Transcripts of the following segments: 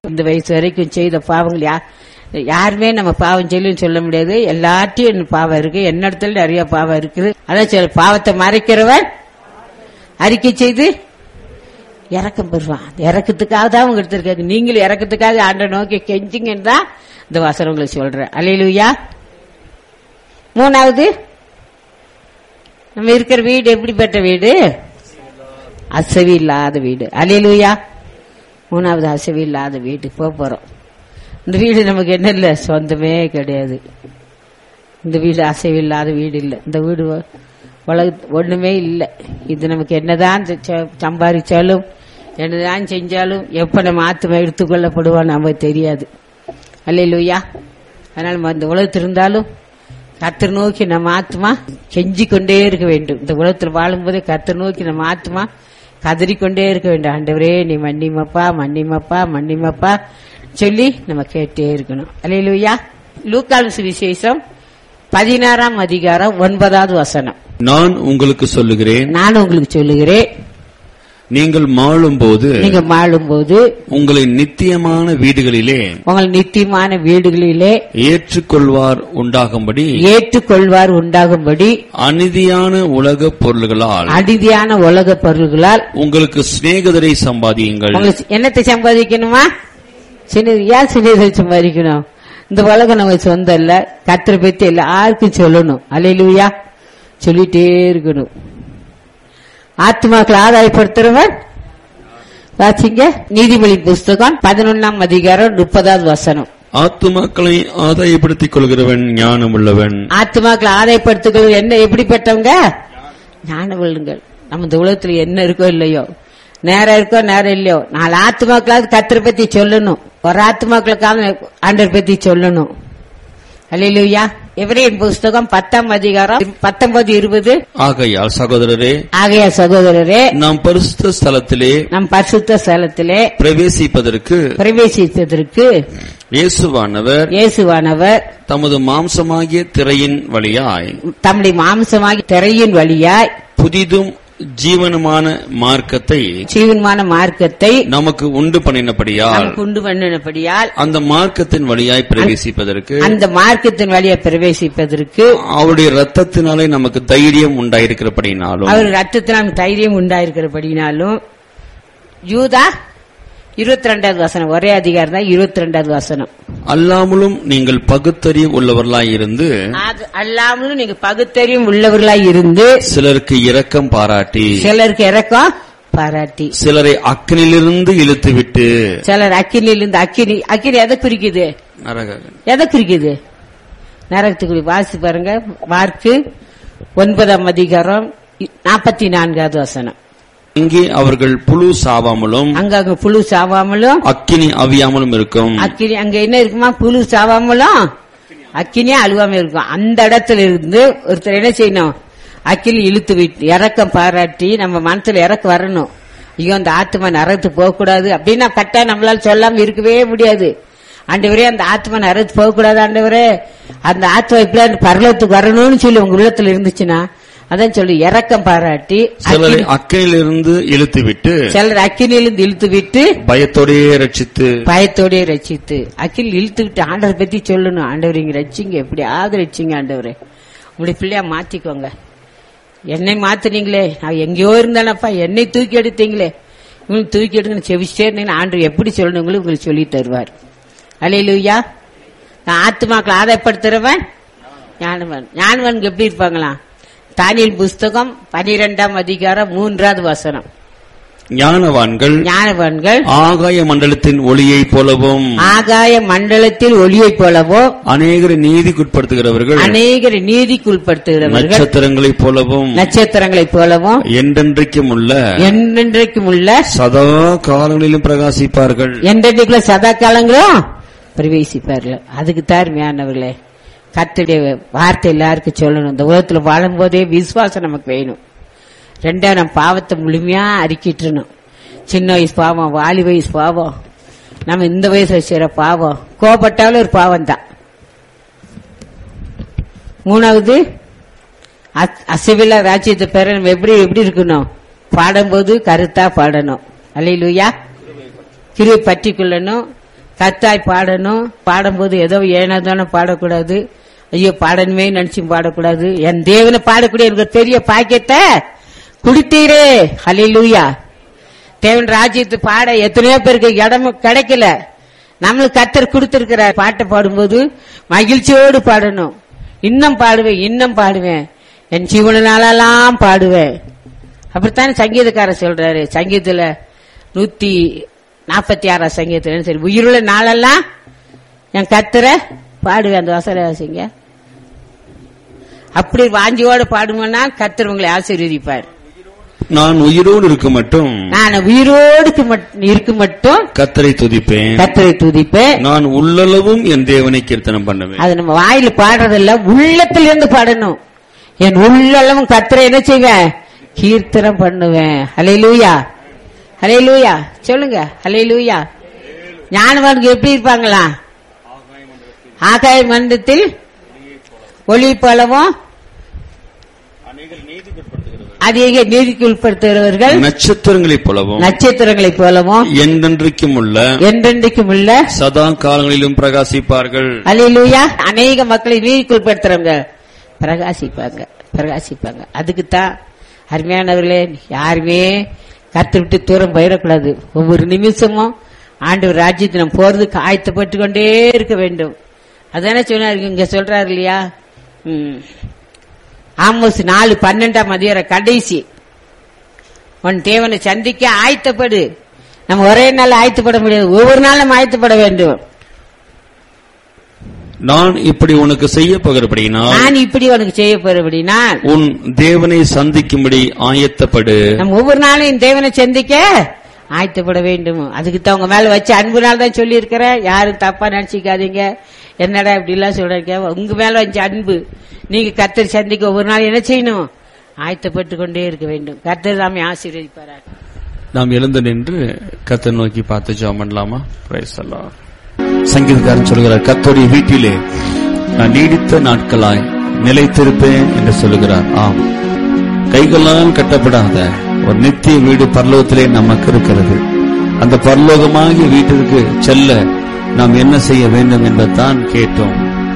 இந்த வயசு வரைக்கும் செய்த பாவங்கள் யாருமே நம்ம பாவம் சொல்லுன்னு சொல்ல முடியாது. எல்லாத்தையும் பாவம் இருக்கு, என்னிடத்துல நிறைய பாவம் இருக்குது. அதான் சொல்ல, பாவத்தை மறைக்கிறவன் அறிக்கை செய்து இறக்கம் பெறுவான். இறக்கத்துக்காக தான் அவங்க எடுத்திருக்காங்க. நீங்களும் இறக்கத்துக்காக ஆண்டவரை நோக்கி கெஞ்சிங்கன்னு தான் இந்த வசனம் உங்களுக்கு சொல்றேன். அல்லேலூயா. மூணாவது, நம்ம இருக்கிற வீடு எப்படிப்பட்ட வீடு? அசைவு இல்லாத வீடு. அல்லேலூயா. மூணாவது, அசைவு இல்லாத வீடு போறோம். இந்த வீடு நமக்கு என்ன இல்லை, சொந்தமே கிடையாது. இந்த வீடு அசைவு இல்லாத வீடு இல்லை. இந்த வீடு ஒண்ணுமே இல்லை. இது நமக்கு என்னதான் சம்பாதிச்சாலும் என்னதான் செஞ்சாலும் எப்ப நம்ம ஆத்மா எடுத்துக்கொள்ளப்படுவோம் நமக்கு தெரியாது. அல்லேலூயா. அதனால நம்ம இந்த உலகத்தில் இருந்தாலும் கர்த்தர் நோக்கி நம்ம ஆத்மா செஞ்சு கொண்டே இருக்க வேண்டும். இந்த உலகத்தில் வாழும்போதே கர்த்தர் நோக்கி நம்ம ஆத்மா கதறிக்கொண்டே இருக்க வேண்டும். ஆண்டவரே நீ மன்னிமப்பா, மன்னிமப்பா, மன்னிமப்பா சொல்லி நம்ம கேட்டே இருக்கணும். அல்லேலூயா. லூக்காஸ் சுவிசேஷம் 16ஆம் அதிகாரம் 9வது வசனம். நான் உங்களுக்கு சொல்லுகிறேன், நீங்கள் மாளும்போது உங்களை நித்தியமான வீடுகளிலே ஏற்றுக்கொள்வார் உண்டாகும்படி அநீதியான உலக பொருள்களால் உங்களுக்கு சிநேகிதரை சம்பாதியுங்கள். என்னத்தை சம்பாதிக்கணுமா? சிநேகிதரை சம்பாதிக்கணும். இந்த உலகம் நம்ம சொந்தம் இல்ல, கர்த்தரை பத்தி எல்லாருக்கும் சொல்லணும். அல்லேலூயா. சொல்லிட்டே இருக்கணும். ஆத்மாக்களை ஆதாயப்படுத்துறவன் வாசிங்க நீதிமொழி புஸ்தகம் 11ஆம் அதிகாரம் 30வது வசனம். ஆத்மாக்களை ஆதாயப்படுத்திக் கொள்கிறவன் ஞானம் உள்ளவன். ஆத்மாக்களை ஆதாயப்படுத்திக் கொள்கிற என்ன எப்படிப்பட்டவங்க? ஞானம் உள்ளவங்கள். நம்ம இந்த உலகத்துல என்ன இருக்கோ இல்லையோ, நேரம் இருக்கோ நேரம் இல்லையோ, 4 ஆத்மாக்களாவது கர்த்தரை பத்தி சொல்லணும். ஒரு ஆத்மாக்களுக்காக ஆண்டவரை பத்தி சொல்லணும். அல்லேலூயா. எபிரேயர் புஸ்தகம் 10ஆம் அதிகாரம் 19-20. ஆகையால் சகோதரரே நாம் பரிசுத்த ஸ்தலத்திலே பிரவேசிப்பதற்கு இயேசுவானவர் தமது மாம்சமாகிய திரையின் வழியாய் புதிதும் ஜீவனமான மார்க்கத்தை நமக்கு உண்டு பண்ணினபடியால் அந்த மார்க்கத்தின் வழியாய் பிரவேசிப்பதற்கு அவருடைய ரத்தத்தினாலே நமக்கு தைரியம் உண்டாயிருக்கிறபடினாலும் யூதா 22வது வசனம், ஒரே அதிகாரம் தான் 22வது வசனம். அல்லாமலும் நீங்கள் பகுத்தறியும் உள்ளவர்களாய் இருந்து சிலருக்கு இரக்கம் பாராட்டி சிலரை அக்கினியிலிருந்து இழுத்துவிட்டு அக்கினி எதை குறிக்குது? நரகத்துக்கு. வாசி பாருங்க, மார்க்கு 9ஆம் அதிகாரம் 44வது வசனம். இங்கே அவர்கள் புழு சாவாமலும் அக்கினி அவியாமலும் இருக்கும். அக்கினி அங்க என்ன இருக்குமா? புழு சாவாமலும் அக்கினியா அழுவாம இருக்கும். அந்த இடத்துல இருந்து ஒருத்தர் என்ன செய்யணும்? அக்கினி இழுத்து விட்டு இறக்கம் பாராட்டி நம்ம மனசுல இறக்கம் வரணும். ஐயோ அந்த ஆத்மா நரகத்துக்கு போக கூடாது அப்படின்னா கட்டா நம்மளால சொல்லாம இருக்கவே முடியாது. ஆண்டவரே அந்த ஆத்மா நரகத்துக்கு போக கூடாது, ஆண்டவரே அந்த ஆத்மா இப்படி பரலோகத்துக்கு வரணும்னு சொல்லி உங்க உள்ளத்துல இருந்துச்சுன்னா அதான் சொல்லி இறக்கம் பாராட்டி சிலரை அக்கினியிலிருந்து இழுத்து விட்டு பயத்தோடே ரட்சித்து அக்கில் இழுத்துக்கிட்டு ஆண்டவரை பத்தி சொல்லணும். ஆண்டவர் இங்க ரட்சிங்க, எப்படியாவது ரட்சிங்க ஆண்டவரே, உங்களுடைய பிள்ளையா மாத்திக்கோங்க. என்னை மாத்தினீங்களே, நான் எங்கேயோ இருந்தானப்பா, என்னை தூக்கி எடுத்தீங்களே, உங்களுக்கு தூக்கி எடுங்க செவிச்சிட்டே இருந்தீங்கன்னா ஆண்டவர் எப்படி சொல்லணும் உங்களுக்கு சொல்லி தருவார். அல்லேலூயா. நான் ஆத்மாக்களை ஆதாயப்படுத்துறவன் ஞானவன் எப்படி இருப்பாங்களா? தானியேல் புஸ்தகம் 12ஆம் அதிகாரம் 3வது வசனம். ஞானவான்கள் ஆகாய மண்டலத்தின் ஒளியைப் போலவும் அநேகரை நீதிக்குட்படுத்துகிறவர்கள் நட்சத்திரங்களைப் போலவும் என்றென்றைக்கும் உள்ள சதா காலங்களிலும் பிரகாசிப்பார்கள். என்றென்றைக்குள்ள சதா காலங்களும் பிரவேசிப்பார்கள். அதுக்கு தார்மையானவர்களே, கர்த்தருடைய வார்த்தை எல்லாருக்கும் சொல்லணும். இந்த உலகத்துல வாழும் போதே விசுவாசம் நமக்கு வேணும். 2 நம்ம பாவத்தை முழுமையா அறிக்கிட்டுணும். சின்ன வயசு பாவம், வாலி வயசு பாவம், நம்ம இந்த வயசுல செய்யற பாவம், கோபப்பட்டாலும் ஒரு பாவம் தான். 3வது அசைவில்லா ராஜ்யத்தை பெற நம்ம எப்படி இருக்கணும்? பாடும்போது கருத்தா பாடணும். அல்லேலூயா. கிருபை பற்றி கொள்ளணும். கத்தாய் பாடணும். பாடும்போது ஏதோ ஏனாதானே பாடக்கூடாது. ஐயோ பாடணுமே நினைச்சு பாடக்கூடாது. என் தேவனை பாடக்கூடிய எனக்கு பெரிய பாக்கியத்தை குடுத்தீரே. ஹல்லேலூயா. தேவன் ராஜ்யத்தை பாட எத்தனையோ பேருக்கு இடம் கிடைக்கல. நம்மளுக்கு கர்த்தர் கொடுத்திருக்கிற பாட்டை பாடும்போது மகிழ்ச்சியோடு பாடணும். இன்னும் பாடுவேன், இன்னும் பாடுவேன், என் ஜீவனாலெல்லாம் பாடுவேன். அப்படித்தானே சங்கீதக்காரர் சொல்றாரு. சங்கீதத்துல 146 சங்கீதத்துல சரி, உயிருள்ள நாளெல்லாம் என் கர்த்தரை பாடுவேன். அந்த வசனம் வாசிங்க. அப்படி வாஞ்சியோடு பாடுவேன்னா கர்த்தர் உங்களை ஆசீர்வதிப்பார். நான் உயிரோடு இருக்க மட்டும் கர்த்தரை துதிப்பேன், கர்த்தரை துதிப்பேன். நான் உள்ளளவும் என் தேவனை கீர்த்தனம் பண்ணுவேன். அது நம்ம வாயில பாடுறதில்ல, உள்ளத்திலிருந்து பாடணும். என் உள்ளளவும் கர்த்தரை என்ன செய்வேன்? கீர்த்தனம் பண்ணுவேன். ஹல்லேலூயா, ஹல்லேலூயா சொல்லுங்க. ஹல்லேலூயா. ஞானவான்கள் எப்படி இருப்பாங்களா? ஆகாய மண்டலத்தில் ஒளி போலவும் அதிக நீதிக்கு உட்படுத்துகிறவர்கள் நட்சத்திரங்களைப் போலவும் என்றென்றைக்கும் உள்ள சதா காலங்களிலும் பிரகாசிப்பார்கள். அல்லேலூயா. அநேக மக்களை நீதிக்கு உட்படுத்துறவங்க பிரகாசிப்பாங்க. அதுக்குத்தான் அருமையானவர்களே, யாருமே கர்த்தரை விட்டு தூரம் போயிடக்கூடாது. ஒவ்வொரு நிமிஷமும் ஆண்டவர் ராஜ்யத்தை நம்ம போறதுக்கு ஆயத்தப்பட்டு கொண்டே இருக்க வேண்டும். அதானே சொன்னாரு, இங்க சொல்றாரு இல்லையா? ஆமோஸ் 4:12 கடைசி, உன் தேவனை சந்திக்க ஆயத்தப்படு. நம்ம ஒரே நாள் ஆயத்தப்பட முடியாது, ஒவ்வொரு நாளும் நம்ம ஆயத்தப்பட வேண்டும். நான் இப்படி உனக்கு செய்ய போகிறபடினால் உன் தேவனை சந்திக்கும்படி ஆயத்தப்படு. நம்ம ஒவ்வொரு நாளும் என் தேவனை சந்திக்க ஆயத்தப்பட வேண்டும். அதுக்கு தான் உங்க மேல வச்சு அன்புனால தான் சொல்லி இருக்கிறேன். யாரும் தப்பா நினைச்சிக்காதீங்க. என்னடா இப்படி எல்லாம் சொல்றீங்க? உங்க மேல வச்சு அன்பு. நீங்க கர்த்தர் சந்திக்க ஒவ்வொரு நாள் என்ன செய்யணும்? ஆயத்தப்பட்டு கொண்டே இருக்க வேண்டும். கர்த்தர் நாமே ஆசீர்வதிப்பார். நாம் எழுந்து நின்று கர்த்தர் நோக்கி பார்த்து ஜெபம் பண்ணலாமா? Praise the Lord. சங்கீதக்காரன் சொல்கிறார், கர்த்தருடைய வீட்டிலே நான் நீடித்த நாட்களாய் நிலைத்திருப்பேன் என்று சொல்லுகிறார். ஆம், கைகளால் கட்டப்படாத ஒரு நித்திய வீடு பரலோகத்திலே நமக்கு இருக்கிறது. அந்த பரலோகமாகிய வீட்டிற்கு செல்ல நாம் என்ன செய்ய வேண்டும் என்பதுதான் கேட்டோம்.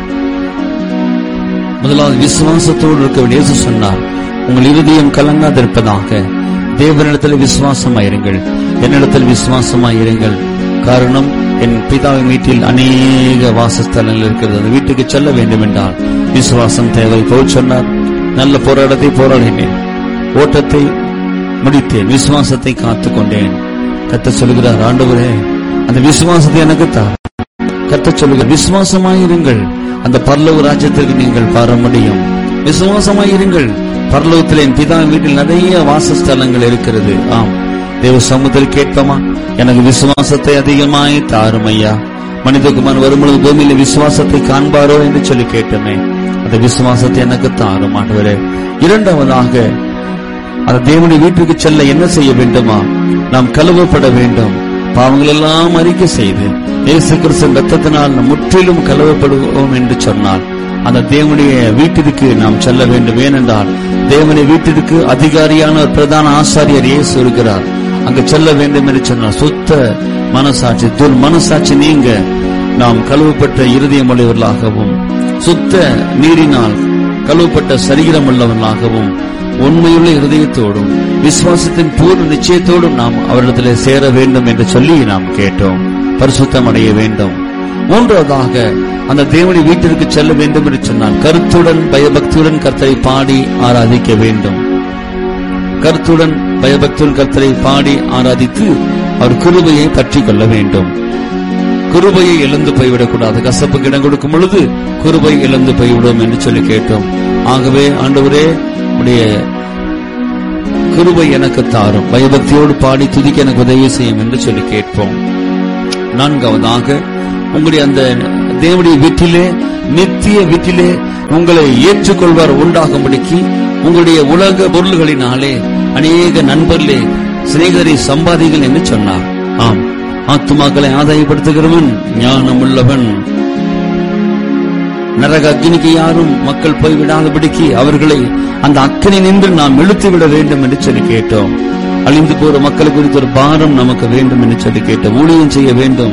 முதலாவது விசுவாசத்தோடு இருக்க வேண்டும். இயேசு சொன்னார், உங்கள் இருதயம் கலங்காதிருப்பதாக தேவனிடத்தில் விசுவாசமாயிருங்கள், என்னிடத்தில் விசுவாசமாயிருங்கள். காரணம், என் பிதாவின் வீட்டில் அநேக வாசஸ்தலங்கள் இருக்கிறது. அந்த வீட்டுக்கு செல்ல வேண்டும் என்றால் விசுவாசம் தேவை. போய் சொன்னார், நல்ல போராட்டத்தை போராடினேன், ஓட்டத்தை முடித்தேன், விசுவாசத்தை காத்துக் கொண்டேன். கர்த்தர் சொல்லுகிறார், ஆண்டவரே அந்த விசுவாசத்தை எனக்கு தார். கர்த்தர் சொல்லுகிறார், விசுவாசமாயிருங்கள், அந்த பரலோக ராஜ்யத்திற்கு நீங்கள் வர முடியும். விசுவாசமாயிருங்கள், பரலோகத்தில் என் பிதாவின் வீட்டில் நிறைய வாசஸ்தலங்கள் இருக்கிறது. ஆம், தேவ சமூகத்தில் கேட்போமா? எனக்கு விசுவாசத்தை அதிகமாய் தாரும் ஐயா. மனிதகுமார் வரும்பொழுது பூமியில விசுவாசத்தை காண்பாரோ என்று சொல்லி கேட்டோமே, அந்த விசுவாசத்தை எனக்கு தாரும் ஆண்டவரே. இரண்டாவதாக, அந்த தேவனுடைய வீட்டுக்கு செல்ல என்ன செய்ய வேண்டுமா? நாம் கழுவப்பட வேண்டும். பாவங்கள் எல்லாம் அறிக்கை செய்து இயேசு கிறிஸ்துவின் இரத்தத்தினால் முற்றிலும் கழுவப்படுவோம் என்று சொன்னார். அந்த தேவனுடைய வீட்டிற்கு நாம் செல்ல வேண்டும். ஏனென்றால் தேவனுடைய வீட்டிற்கு அதிகாரியான ஒரு பிரதான ஆசாரியர் இயேசு இருக்கிறார். அங்கு செல்ல வேண்டும் என்று சொன்னார். சுத்த மனசாட்சி, துர் மனசாட்சி நீங்க நாம் கழுவப்பட்ட இருதயம் உள்ளவர்களாகவும் சுத்த நீரினால் கழுவப்பட்ட சரீரம் உள்ளவர்களாகவும் உண்மையுள்ள இருதயத்தோடும் விசுவாசத்தின் பூர்ண நிச்சயத்தோடும் நாம் அவரிடத்தில் சேர வேண்டும் என்று சொல்லி நாம் கேட்டோம். பரிசுத்தம் அடைய வேண்டும். மூன்றாவதாக, அந்த தேவனுடைய வீட்டிற்கு செல்ல வேண்டும் என்று சொன்னால் கருத்துடன் பயபக்தியுடன் கர்த்தரை பாடி ஆராதிக்க வேண்டும். கருத்துடன் பயபக்தியுடன் கர்த்தரை பாடி ஆராதித்து அவர் கிருபையை பற்றி கொள்ள வேண்டும். கிருபையை இழந்து போய்விடக்கூடாது. கசப்புக்கு இடம் கொடுக்கும் பொழுது கிருபை இழந்து போய்விடும் என்று சொல்லி கேட்டோம். ஆகவே ஆண்டவரே, உடைய கிருபை எனக்கு தாரும், பயபக்தியோடு பாடி துதிக்க எனக்கு உதவி செய்யும் என்று சொல்லி கேட்போம். நான்காவதாக, உங்களுடைய அந்த தேவனுடைய வீட்டிலே, நித்திய வீட்டிலே உங்களை ஏற்றுக்கொள்வார் உண்டாகும்படிக்கு உங்களுடைய உலக பொருள்களினாலே அநேக நண்பர்களே சிநேகிதரை சம்பாதிகள் என்று சொன்னார். ஆம், ஆத்துமாக்களை ஆதாயப்படுத்துகிறவன் ஞானம் உள்ளவன். நரக அக்னிக்கு யாரும் மக்கள் போய்விடாதபடிக்கு அவர்களை அந்த அக்கினி நின்று நாம் இழுத்துவிட வேண்டும் என்று சொல்லி கேட்டோம். அழிந்து போற மக்கள் குறித்த ஒரு பாரம் நமக்கு வேண்டும் என்று சொல்லி கேட்டோம். ஊழியம் செய்ய வேண்டும்.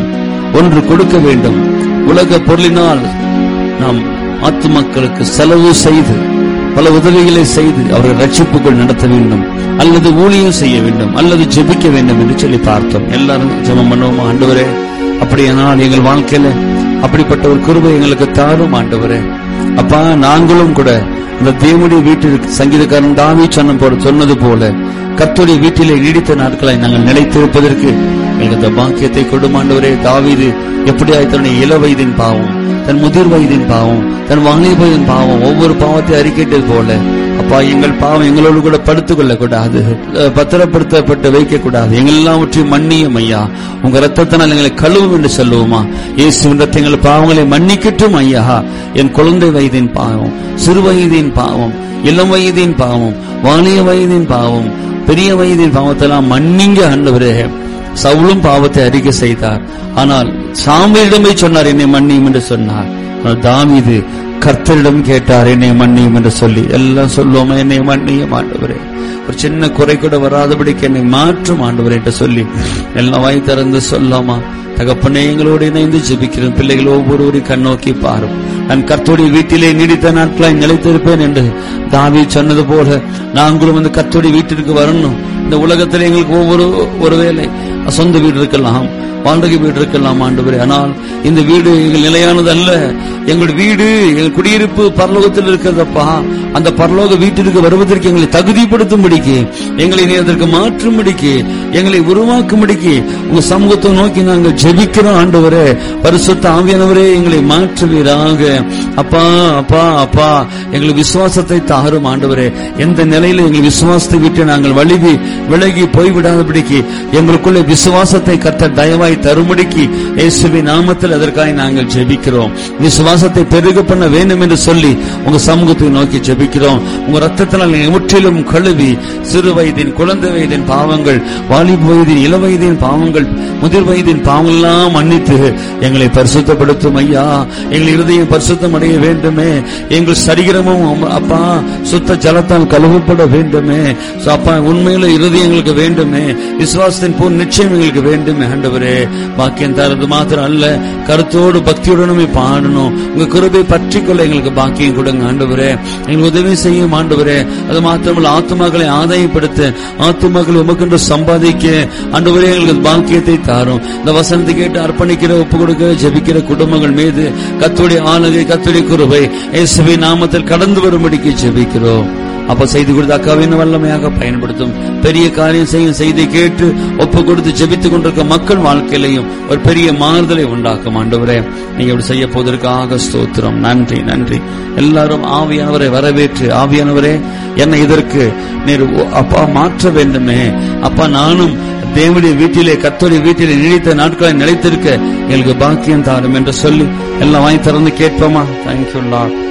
ஒன்று கொடுக்க வேண்டும். உலக பொருளினால் நாம் ஆத்துமக்களுக்கு செலவு செய்து பல உதவிகளை செய்து அவர்கள் ரட்சிப்புக்குள் நடத்த வேண்டும், அல்லது ஊழியம் செய்ய வேண்டும், அல்லது ஜெபிக்க வேண்டும் என்று சொல்லி பார்த்தோம். எல்லாரும் ஜெபம் பண்ணுவோமா? ஆண்டவரே, அப்படியானால் எங்கள் வாழ்க்கையில அப்படிப்பட்ட ஒரு கிருபை எங்களுக்கு தாரும் ஆண்டவரே. அப்பா, நாங்களும் கூட இந்த தேவனுடைய வீட்டிற்கு சங்கீதக்காரன் தாவீது சொன்னது போல கர்த்தருடைய வீட்டிலே நீடித்த நாட்களை நாங்கள் நிலைத்திருப்பதற்கு எங்களுக்கு இந்த பாக்கியத்தை கொடும் ஆண்டவரே. தாவீது எப்படியாய் தன்னுடைய இள வயதின் பாவம், தன் முதிர் வயதின் பாவம், தன் வாலிபத்தின் பாவம், ஒவ்வொரு பாவத்தை அறிக்கையிட்டது போல அப்பா, எங்கள் பாவம் எங்களோடு கூட படுத்துக் கொள்ளக்கூடாது, பத்திரப்படுத்தப்பட்டு வைக்க கூடாது. எங்கள் எல்லாவற்றையும் மன்னியும் ஐயா, உங்க ரத்தத்தினால் எங்களை கழுவும் என்று சொல்லுவோமா? இயேசுவின் ரத்தம் எங்கள் பாவங்களை மன்னிக்கட்டும் ஐயா. என் குழந்தை வயதின் பாவம், சிறு வயதின் பாவம், இளம் வயதின் பாவம், வாலிய வயதின் பாவம், பெரிய வயதின் பாவத்தெல்லாம் மன்னிங்க ஆண்டவரே. சவுலும் பாவத்தை அறிக்கை செய்தார், ஆனால் சாமுவேலிடமே சொன்னார் என்னை மன்னியும் என்று சொன்னார். தாவீது கர்த்தரிடம் கேட்டார் என்னை மன்னியும் என்று சொல்லி. எல்லாம் சொல்லுவோமா? என்னை மன்னியும் ஆண்டவரே, ஒரு சின்ன குறை கூட வராதபடிக்கு என்னை மாற்றும் ஆண்டவரே என்று சொல்லி எல்லாம் வாய் திறந்து சொல்லாமா? தகப்பனே, எங்களோடு இணைந்து ஜெபிக்கிறோம். பிள்ளைகள் ஒவ்வொருவரையும் கண்ணோக்கி பாரும். நான் கர்த்தருடைய வீட்டிலே நீடித்த நாட்களை நிலைத்திருப்பேன் என்று தாவீது சொன்னது போல நாங்களும் வந்து கர்த்தருடைய வீட்டிற்கு வரணும். இந்த உலகத்தில் எங்களுக்கு ஒருவேளை சொந்த வீடு இருக்கலாம், வாடகை வீடு இருக்கலாம் ஆண்டவரே, ஆனால் இந்த வீடு எங்கள் நிலையானது அல்ல. எங்கள் வீடு, எங்கள் குடியிருப்பு பரலோகத்தில் இருக்கிறதப்பா. அந்த பரலோக வீட்டிற்கு வருவதற்கு எங்களை தகுதிப்படுத்தும்படிக்கு, எங்களை அதற்கு மாற்றும்படிக்கு, எங்களை உருவாக்கும்படிக்கு உங்க சமூகத்தை நோக்கி நாங்கள் ஜெபிக்கிறோம் ஆண்டவரே. பரிசுத்த ஆவியானவரே, எங்களை மாற்றுவீராக. அப்பா அப்பா அப்பா, எங்களுக்கு விசுவாசத்தை தாரும் ஆண்டவரே. எந்த நிலையில எங்கள் விசுவாசத்தை விட்டு நாங்கள் விலகி போய்விடாதபடிக்கு எங்களுக்குள்ள விசுவாசத்தை கர்த்தர் தயவாய் தரும்படிக்கு இயேசுவின் நாமத்தில் அதற்காக நாங்கள் ஜெபிக்கிறோம். விசுவாசத்தை பெருக பண்ண வேண்டும் என்று சொல்லி உங்க சமூகத்தை நோக்கி ஜெபிக்கிறோம். உங்க ரத்தத்தினால் முற்றிலும் கழுவி சிறு வயதின், குழந்தை வயதின் பாவங்கள், வாலிப வயதின், இள வயதின் பாவங்கள், முதிர் வயதின் பாவங்கள் எல்லாம் மன்னித்து எங்களை பரிசுத்தப்படுத்தும் ஐயா. எங்கள் இருதயம் பரிசுத்தம் அடைய வேண்டுமே. எங்கள் சரீரமும் அப்பா சுத்த ஜலத்தால் கழுவப்பட வேண்டுமே. அப்பா, உண்மையில இருதயம் எங்களுக்கு வேண்டுமே. விசுவாசத்தின் பூர்ண நிச்சயம் எங்களுக்கு வேண்டுமே ஆண்டவரே. பாக்கியம் தரது மாத்திரம் அல்ல, கருத்தோடு பக்தியுடனுமே பாடணும். உங்க கிருபை பற்றிக்கொள்ள எங்களுக்கு பாக்கியம் கொடுங்க ஆண்டவரே. எங்களுக்கு உதவி செய்யும் ஆண்டவரே. அது மாத்திரமல்ல, ஆத்துமாக்களை ஆதாயப்படுத்த, ஆத்துமாக்களை உமக்கென்று சம்பாதிக்க ஆண்டவரே எங்களுக்கு பாக்கியத்தை தாரும். இந்த வசனத்தை கேட்டு அர்ப்பணிக்கிற, ஒப்பு கொடுக்க ஜெபிக்கிற குடும்பங்கள் மீது கர்த்தருடைய ஆளுகை, கர்த்தருடைய கிருபை இயேசுவின் நாமத்தில் கடந்து வரும்படிக்கு ஜெபிக்கிறோம். அப்ப செய்து கொடுத்த அக்காவின் வல்லமையாக பயன்படுத்தும். பெரிய காரியம் செய்யும். செய்தி கேட்டு ஒப்பு கொடுத்து ஜெபித்துக் கொண்டிருக்க மக்கள் வாழ்க்கையிலையும் ஒரு பெரிய மாறுதலை உண்டாக்கும் ஆண்டவரே. நீங்க இப்படி செய்ய போவதற்காக ஸ்தோத்திரம். நன்றி நன்றி. எல்லாரும் ஆவியானவரை வரவேற்று, ஆவியானவரே என்னை இதற்கு நீர் அப்பா மாற்ற வேண்டுமே. அப்பா, நானும் தேவனுடைய வீட்டிலே, கர்த்தருடைய வீட்டிலே நீடித்த நாட்களை நிலைத்திருக்க எங்களுக்கு பாக்கியம் தாரும் என்று சொல்லி எல்லாம் வாங்கி திறந்து கேட்போமா? Thank you Lord.